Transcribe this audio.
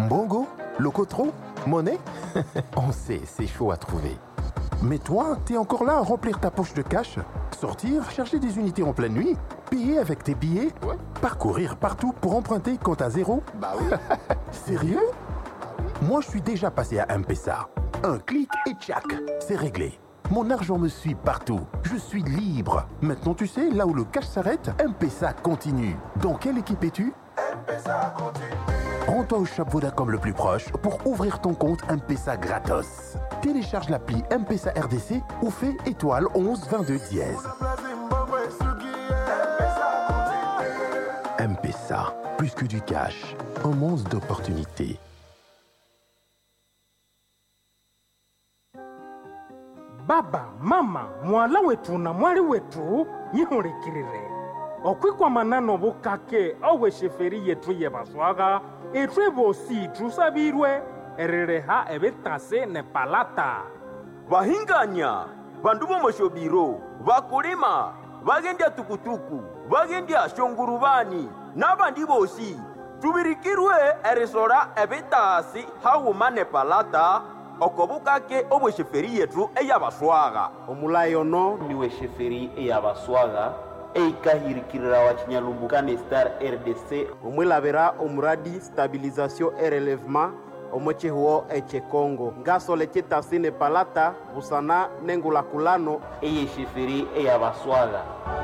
Mbongo? Locotro? Monnaie? On sait, c'est chaud à trouver. Mais toi, t'es encore là à remplir ta poche de cash? Sortir, chercher des unités en pleine nuit? Payer avec tes billets? Ouais. Parcourir partout pour emprunter compte à zéro? Bah oui. Sérieux? Moi, je suis déjà passé à M-Pesa. Un clic et tchac, c'est réglé. Mon argent me suit partout. Je suis libre. Maintenant, tu sais, là où le cash s'arrête, M-Pesa continue. Dans quelle équipe es-tu? M-Pesa continue. Rends-toi au shop Vodacom le plus proche pour ouvrir ton compte M-Pesa gratos. Télécharge l'appli M-Pesa RDC ou fais étoile 11 22 dièse. M-Pesa, plus que du cash, un monde d'opportunités. Baba, mama, mwala wetu na mwali wetu nyihulikirire okwikwa manano bukake owe sheferi yetu yebaswaga etwe bosi tusabirwe erereha ebetase ne palata bahinganya bandu bomoshobiro bakulima bagendya tukutuku bagendya shongurubani n'abandi bosi tubirikirwe erisora ebetasi hawuma ne palata okobukake obwesheferi yetu eyabaswaga omulayono niwe sheferi eyabaswaga eikahirikirira wa chinyalumbuka star RDC omwilabira omuradi stabilisation et relèvement omochihuo echekongo ngasole chitasi ne palata busana nengulakulano eye sheferi eyabaswaga